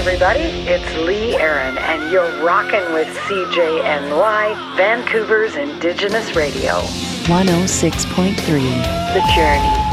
everybody. It's Lee Aaron, and you're rocking with CJNY, Vancouver's Indigenous Radio. 106.3. The Journey.